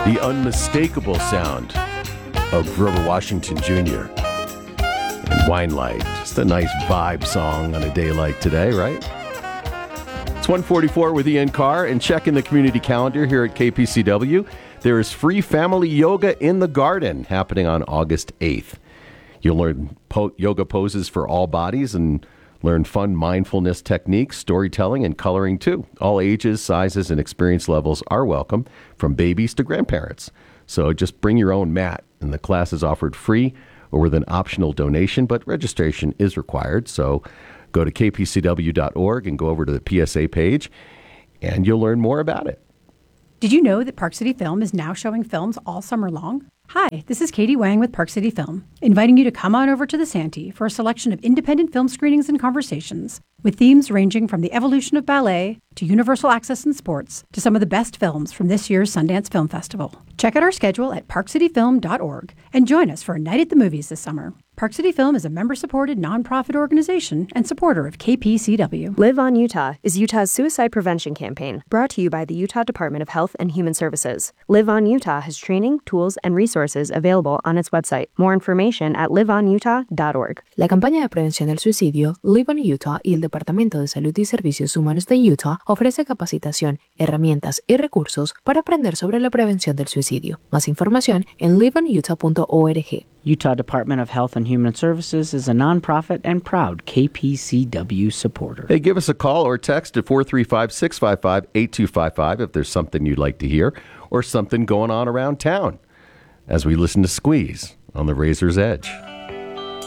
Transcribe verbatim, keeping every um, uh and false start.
The unmistakable sound of Grover Washington Junior and Wine Light. Just a nice vibe song on a day like today, right? It's one forty-four with Ian Carr, and checking the community calendar here at K P C W. There is free family yoga in the garden happening on August eighth. You'll learn po- yoga poses for all bodies and learn fun mindfulness techniques, storytelling, and coloring too. All ages, sizes, and experience levels are welcome, from babies to grandparents. So just bring your own mat, and the class is offered free or with an optional donation, but registration is required. So go to k p c w dot org and go over to the P S A page, and you'll learn more about it. Did you know that Park City Film is now showing films all summer long? Hi, this is Katie Wang with Park City Film, inviting you to come on over to the Santee for a selection of independent film screenings and conversations, with themes ranging from the evolution of ballet to universal access in sports to some of the best films from this year's Sundance Film Festival. Check out our schedule at park city film dot org and join us for a night at the movies this summer. Park City Film is a member-supported nonprofit organization and supporter of K P C W. Live on Utah is Utah's suicide prevention campaign, brought to you by the Utah Department of Health and Human Services. Live on Utah has training, tools, and resources available on its website. More information at live on utah dot org. La campaña de prevención del suicidio Live on Utah y el Departamento de Salud y Servicios Humanos de Utah ofrece capacitación, herramientas y recursos para aprender sobre la prevención del suicidio. Más información en live on utah dot org. Utah Department of Health and Human Services is a nonprofit and proud K P C W supporter. Hey, give us a call or text at four three five, six five five, eight two five five if there's something you'd like to hear or something going on around town as we listen to Squeeze on the Razor's Edge.